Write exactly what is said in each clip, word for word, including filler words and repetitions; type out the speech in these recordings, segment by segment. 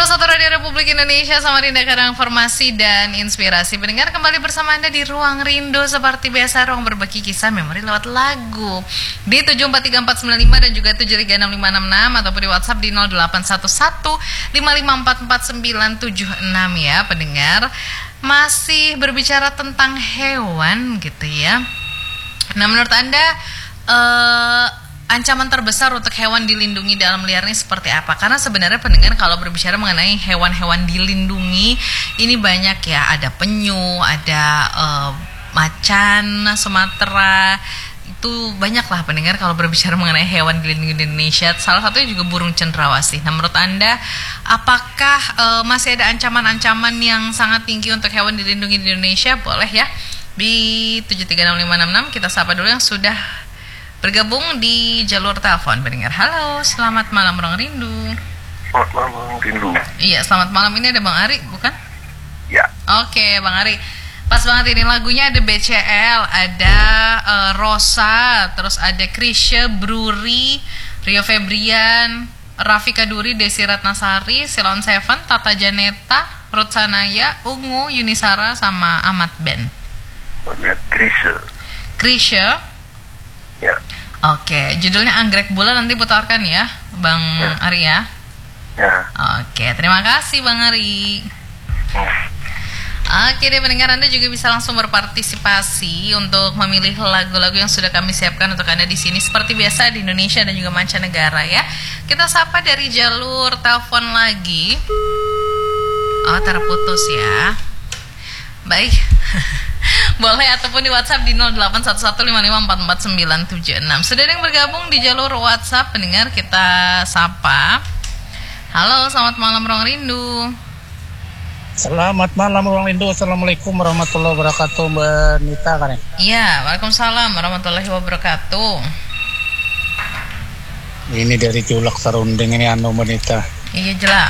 seratus satu Radio Republik Indonesia, Samarinda, Kadang Informasi dan Inspirasi. Pendengar, kembali bersama Anda di Ruang Rindu. Seperti biasa, ruang berbagi kisah memori lewat lagu di tujuh empat tiga empat sembilan lima dan juga tujuh tiga enam lima enam enam, ataupun di WhatsApp di nol delapan satu satu lima lima empat empat sembilan tujuh enam ya. Pendengar, masih berbicara tentang hewan gitu ya. Nah, menurut Anda uh, ancaman terbesar untuk hewan dilindungi dalam liar ini seperti apa? Karena sebenarnya pendengar, kalau berbicara mengenai hewan-hewan dilindungi ini banyak ya. Ada penyu, ada uh, macan Sumatera. Itu banyak lah pendengar kalau berbicara mengenai hewan dilindungi di Indonesia. Salah satunya juga burung cendrawasih. Nah, menurut Anda, apakah uh, masih ada ancaman-ancaman yang sangat tinggi untuk hewan dilindungi di Indonesia? Boleh ya di tujuh tiga enam lima enam enam. Kita sapa dulu yang sudah bergabung di jalur telepon pendengar. Halo, selamat malam Ruang Rindu. Selamat malam Ruang Rindu. Iya, selamat malam. Ini ada Bang Ari, bukan? Ya. Oke, Bang Ari. Pas banget ini lagunya. Ada B C L, ada uh, Rosa, terus ada Krisya, Bruri, Rio Febrian, Raffi Kaduri, Desi Ratnasari, Silon Seven, Tata Janeta, Ruth Sanaya, Ungu, Yunisara, sama Ahmad Ben. Lihat Krisya. Krisya. Ya. Oke, judulnya Anggrek Bulan, nanti putarkan ya, Bang ya. Ari ya. Ya. Oke, terima kasih Bang Ari. Hmm. Oke deh pendengar, Anda juga bisa langsung berpartisipasi untuk memilih lagu-lagu yang sudah kami siapkan untuk Anda di sini. Seperti biasa di Indonesia dan juga mancanegara ya. Kita sapa dari jalur telepon lagi. Oh, terputus ya. Baik. Boleh ataupun di WhatsApp di nol delapan satu satu lima lima empat empat sembilan tujuh enam. Sudah ada yang bergabung di jalur WhatsApp pendengar, kita sapa. Halo, selamat malam Ruang Rindu. Selamat malam Ruang Rindu. Assalamualaikum warahmatullahi wabarakatuh, Mbak Nita kan ya? Iya, waalaikumsalam warahmatullahi wabarakatuh. Ini dari Julak Serunding ini anu Mbak Nita. Iya, jelak.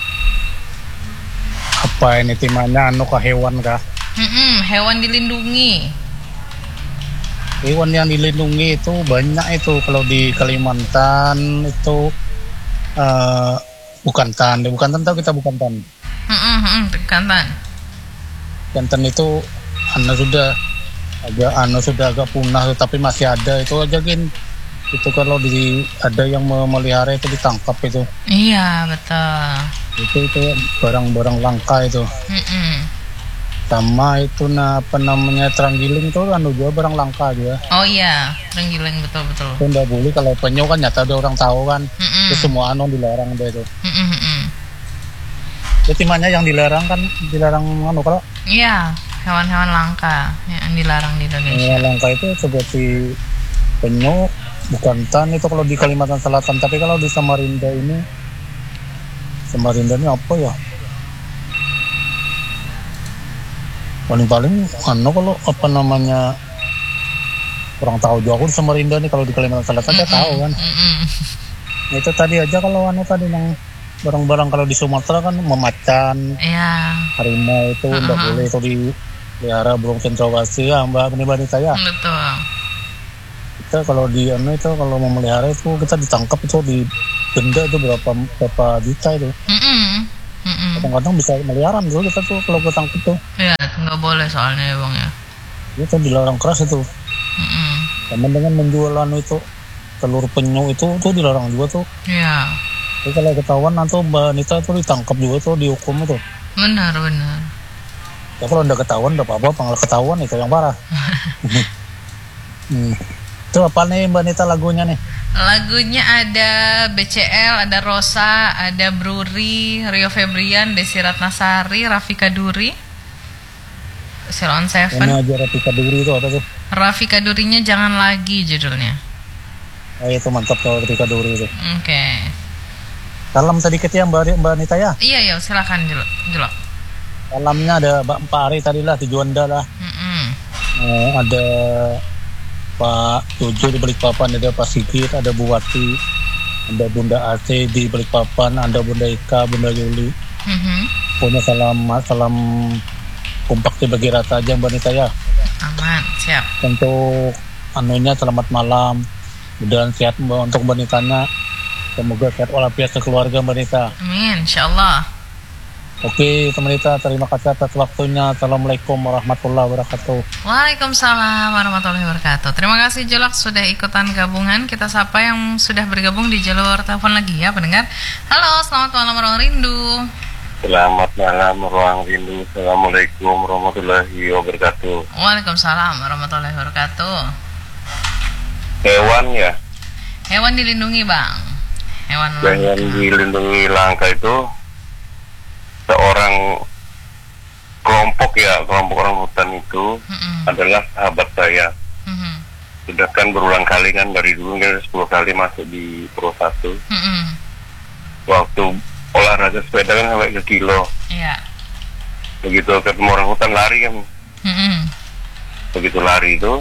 Apa ini timanya anu ke hewan kah? Mm-mm, hewan dilindungi. Hewan yang dilindungi itu banyak itu. Kalau di Kalimantan itu uh, bukan tan, bukan tan tahu kita bukan tan. Mm-mm, bukan tan. Bukan itu anu sudah agak anu sudah agak punah, tapi masih ada itu aja gin. Itu kalau di ada yang memelihara itu ditangkap itu. Iya betul. Itu itu barang-barang langka itu. Mm-mm. Sama itu nah apa namanya terenggiling itu kan juga barang langka juga. Oh iya, terenggiling betul-betul. Itu nggak boleh. Kalau penyu kan nyata ada orang tahu kan. Mm-mm. Itu semua anu dilarang deh itu. Mm-mm. Jadi mana yang dilarang kan dilarang anu kalau. Iya, hewan-hewan langka yang dilarang di Indonesia. Hewan langka itu seperti penyu, bukan tan itu kalau di Kalimantan Selatan. Tapi kalau di Samarinda ini, Samarinda ini apa ya? Paling-paling anu kalau apa namanya kurang tahu juga aku di Samarinda nih. Kalau di Kalimantan Selatan saya tahu kan. Nah, itu tadi aja kalau anu tadi yang barang-barang kalau di Sumatera kan memacan, iya. Harimau itu Uh-huh. nggak boleh itu dipelihara, burung cendrawasih ya Mbak Mbak saya. Betul. Kita kalau di anu itu kalau memelihara itu kita ditangkap itu di denda itu berapa berapa juta itu. Mm-mm. Mm-mm. Kadang-kadang bisa miliaran tuh kita tuh kalau ketangkep tuh. Iya, nggak boleh soalnya ya Bang ya. Itu dilarang keras itu. Mm-mm. Sama dengan menjual anu itu telur penyu itu tuh dilarang juga tuh. Iya. Jadi kalau ketahuan nanti Mbak Nita tuh ditangkap juga tuh, dihukum itu. Benar benar. Ya kalau udah ketahuan udah apa-apa, kalau ketahuan itu yang parah. hmm. Itu apa nih Mbak Nita lagunya nih? Lagunya ada B C L, ada Rosa, ada Bruri, Rio Febrian, Desi Ratnasari, Raffi Kaduri, Silon Ini Seven. aja Raffi Kaduri itu apa tuh? Raffi Kadurinya Jangan Lagi judulnya. Oh, itu mantap kalau Raffi Kaduri itu. Oke. Okay. Salam sedikit ya Mbak, Mbak Nita ya. Iya ya, silakan Jelo. Jelo. Salamnya ada Mbak Pari tadi lah di Juanda lah. Mm-mm. Eh, ada Pak Jojo di Balikpapan, ada Pak Sigit, ada Bu Wati, ada Bunda Ate di Balikpapan, ada Bunda Ika, Bunda Yuli. Mm-hmm. Punya salam salam kompak dibagi rata aja Mbak Nita ya. Aman, siap. Untuk anunya selamat malam, mudah-mudahan sehat Mbak, untuk Mbak Nitanya. Semoga sehat walafiat keluarga Mbak Nita. Amin, insyaallah. Oke, teman Dita, terima kasih atas waktunya. Assalamualaikum warahmatullahi wabarakatuh. Waalaikumsalam warahmatullahi wabarakatuh. Terima kasih Jelok sudah ikutan gabungan. Kita sapa yang sudah bergabung di jalur telepon lagi ya pendengar. Halo, selamat malam Ruang Rindu. Selamat malam Ruang Rindu. Assalamualaikum warahmatullahi wabarakatuh. Waalaikumsalam warahmatullahi wabarakatuh. Hewan ya? Hewan dilindungi bang. Hewan Hewan dilindungi langka itu seorang kelompok ya, kelompok orang hutan itu mm-mm. adalah sahabat saya. Mm-hmm. Sudah kan berulang kali kan dari dulu kan sepuluh kali masuk di Pro satu. Mm-hmm. Waktu olahraga sepeda kan sampai ke kilo. Yeah. Begitu ketemu orang hutan lari kan. Mm-hmm. Begitu lari itu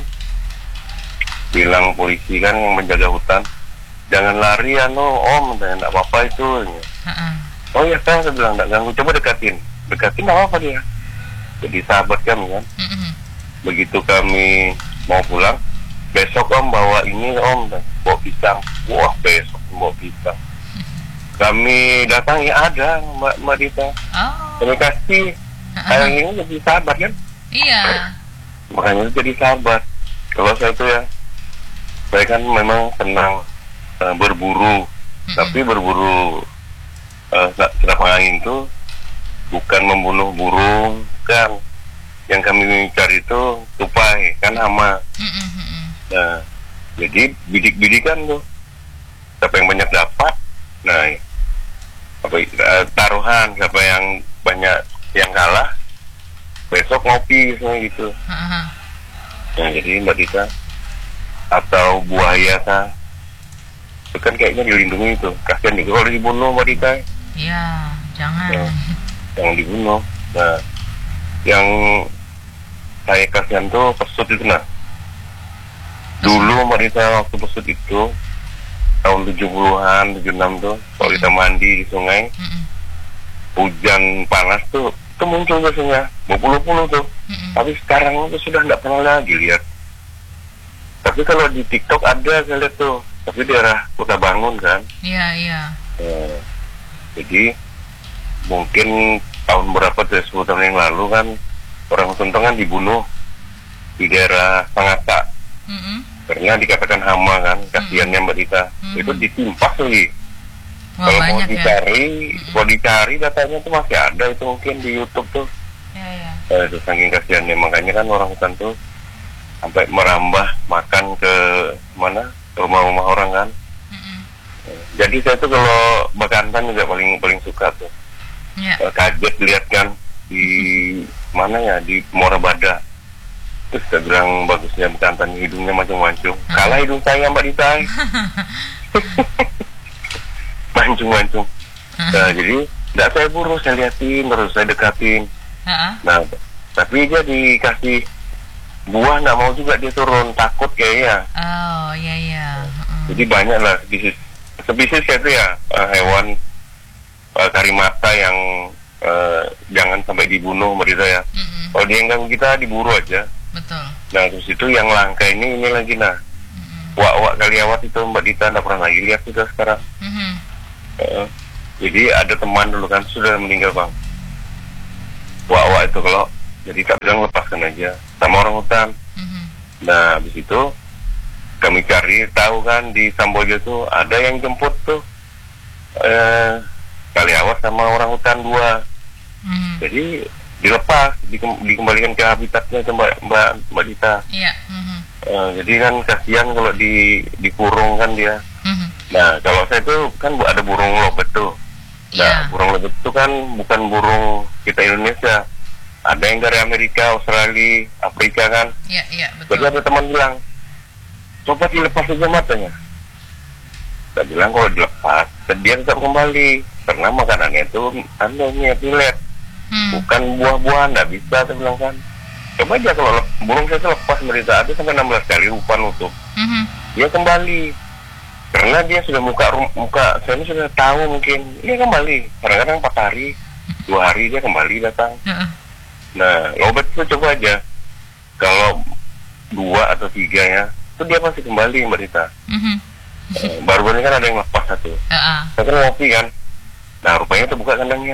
bilang polisi kan yang menjaga hutan, jangan lari anu om, enggak apa-apa itu. Uh-uh. Oh ya kan, saya bilang enggak ganggu, coba dekatin, dekatin apa apa dia. Jadi sahabat kami kan. Uh-uh. Begitu kami mau pulang, besok om bawa ini om, bawa pisang. Wah besok bawa pisang. Kami datang ya ada Mbak Mbak Dita. Oh. Kami kasih, uh-uh. ini jadi sahabat kan? Iya. Makanya jadi sahabat. Kalau saya tuh ya, saya kan memang senang uh, berburu, mm-hmm. tapi berburu uh, serap angin itu bukan membunuh burung, kan? Yang kami cari itu tupai, kan hama. Mm-hmm. Nah, jadi bidik-bidikan tuh, siapa yang banyak dapat, nah, apa uh, taruhan, siapa yang banyak yang kalah, besok ngopi, misalnya gitu. Mm-hmm. Nah, jadi Mbak Dita, atau buaya kah, itu kan kayaknya dilindungi itu, kasihan juga kalau dibunuh Mbak Dita. Iya, jangan. Ya, jangan dibunuh. Nah, yang saya kasihan tuh pesut itu nah. Dulu Mbak Dita waktu pesut itu tahun tujuh puluhan, tujuh puluh enam tuh, kalau kita mandi di sungai, mm-mm. hujan panas tuh, itu muncul biasanya berpuluh-puluh tuh. Mm-mm. Tapi sekarang itu sudah nggak pernah lagi lihat. Tapi kalau di TikTok ada saya lihat tuh, tapi daerah Kota Bangun kan. Iya, iya. Nah, jadi mungkin tahun berapa tuh, sepuluh tahun yang lalu kan orang hutan kan dibunuh di daerah Sangatta. Mm-hmm. Karena dikatakan hama kan, kasihannya Mbak Dita. Mm-hmm. Itu ditimpas lagi. Kalau mau dicari, ya? Kalau dicari datanya tuh masih ada itu mungkin di YouTube tuh. Iya, iya. Nah, itu saking kasihannya, makanya kan orang hutan tuh sampai merambah makan ke mana, ke rumah-rumah orang kan. Mm-hmm. Jadi saya tuh kalau Bekantan juga paling paling suka tuh. Yeah. Kaget lihat kan di mana ya, di Morabada. Terus saya bilang bagusnya Bekantan, hidungnya mancung-mancung. Mm-hmm. Kalah hidung saya Mbak Dita. Mancung-mancung. Mm-hmm. Nah, jadi tidak saya buru, saya liatin terus, saya dekatin. Uh-huh. Nah, tapi dia dikasih buah nggak mau juga, dia turun, takut kayaknya. Oh iya iya. Uh. Jadi banyak lah spesies spesies itu ya uh, hewan uh, karimata yang uh, jangan sampai dibunuh Mbak Dita ya. Mm-hmm. Kalau dia yang ganggu kita diburu aja. Betul. Nah terus itu yang langka ini ini lagi nah. Mm-hmm. Wak-wak kaliawat itu Mbak Dita nggak pernah lagi lihat sudah sekarang. Mm-hmm. Uh, jadi ada teman dulu kan sudah meninggal bang. Wak-wak itu kalau jadi tak bilang lepaskan aja sama orang hutan. Mm-hmm. Nah habis itu kami cari tahu kan di Samboja tuh ada yang jemput tuh eh, kaliawat sama orang hutan dua. Mm-hmm. Jadi dilepas, dikem- dikembalikan ke habitatnya ke Mbak Mbak, Mbak Dita. Iya. Mm-hmm. Eh, jadi kan kasihan kalau di dikurung kan dia. Mm-hmm. Nah kalau saya tuh kan ada burung lobet tuh. Nah yeah. burung lobet itu kan bukan burung kita Indonesia. Ada yang dari Amerika, Australia, Afrika kan. Iya, iya, betul. Jadi ada teman bilang, coba dilepas saja matanya. Saya bilang kalau dilepas, dia tetap kembali. Karena makanannya itu anu pilet. Hmm. Bukan buah-buahan, nggak bisa, saya bilang kan. Coba aja kalau lep- burung saya itu lepas berita ada sampai enam belas kali umpan utuh. Hmm. Dia kembali. Karena dia sudah muka, muka saya ini sudah tahu mungkin, dia kembali. Kadang-kadang empat hari, dua hari dia kembali datang. Hmm. Nah, lobet itu coba aja. Kalau dua atau tiga ya, itu dia pasti kembali Mbak Dita. Mm-hmm. Uh, baru-baru ini kan ada yang lepas satu. Uh-uh. Saya kan ngopi kan. Nah, rupanya terbuka kandangnya.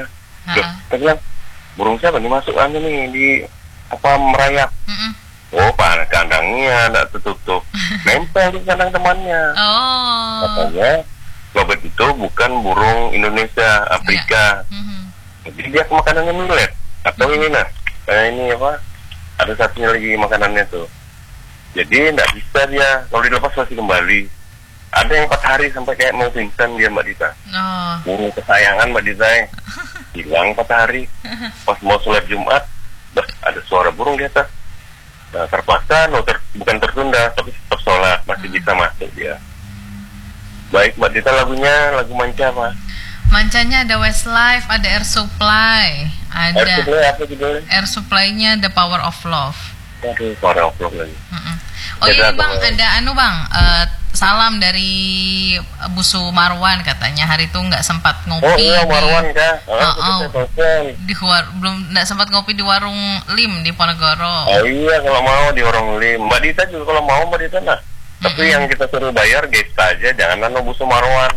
Loh, kita bilang, burung siapa nih masuk anu nih di apa merayap? Mm-mm. Oh, pak kandangnya tidak tertutup, nempel di kandang temannya. Oh. Katanya lobet itu bukan burung Indonesia, Afrika. Yeah. Mm-hmm. Jadi dia makanannya millet atau mm-hmm. ini nah, kayak ini apa? Ada satunya lagi makanannya tuh. Jadi tidak bisa dia kalau dilepas pasti kembali. Ada yang empat hari sampai kayak mau pingsan dia Mbak Dita. Oh. Burung kesayangan Mbak Dita, hilang empat hari. Pas mau sholat Jumat, ada suara burung di atas. Nah, terpaksa, no, ter, bukan tertunda, tapi tetap sholat, masih bisa masuk dia. Baik, Mbak Dita, lagunya lagu manca apa? Mancanya ada Westlife, ada Air Supply, ada Air Supply apa judulnya? Air Supply-nya The Power of Love. Aduh, Power of Love lagi. Mm-mm. Oh iya bang, ada anu bang, uh, salam dari Busu Marwan katanya hari itu nggak sempat ngopi. Oh iya Marwan kah? Oh, oh, oh. Di war, belum nggak sempat ngopi di warung Lim di Ponorogo. Oh iya kalau mau di warung Lim. Mbak Dita juga kalau mau Mbak Dita nah. Tapi mm-hmm. yang kita suruh bayar guest aja, jangan anu Busu Marwan.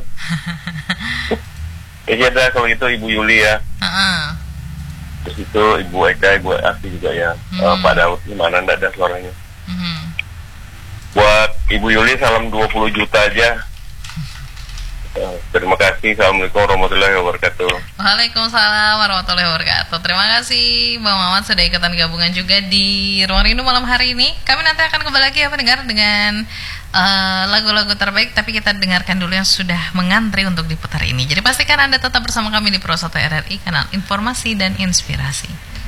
Iya dah kalau itu Ibu Yuli ya. Uh-uh. Terus itu Ibu Eka, Ibu Asi juga ya. Mm-hmm. uh, Pak Daud gimana ndak ada suaranya. Mm-hmm. Buat Ibu Yuli salam dua puluh juta aja. Terima kasih. Assalamualaikum warahmatullahi wabarakatuh. Waalaikumsalam warahmatullahi wabarakatuh. Terima kasih Bang Mamat sudah ikutan gabungan juga di Ruang Rindu malam hari ini. Kami nanti akan kembali lagi ya pendengar dengan uh, lagu-lagu terbaik. Tapi kita dengarkan dulu yang sudah mengantri untuk diputar ini. Jadi pastikan Anda tetap bersama kami di Pro satu R R I, kanal informasi dan inspirasi.